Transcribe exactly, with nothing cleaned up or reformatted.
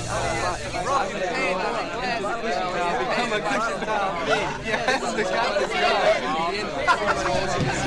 Become a cushion style. Yeah, that's the captain's job.